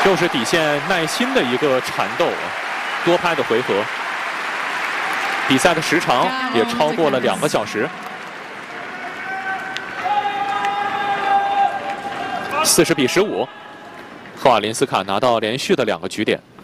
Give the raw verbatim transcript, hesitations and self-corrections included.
又是底线耐心的一个缠斗，多拍的回合，比赛的时长也超过了两个小时。四十比十五，赫瓦林斯卡拿到连续的两个局点。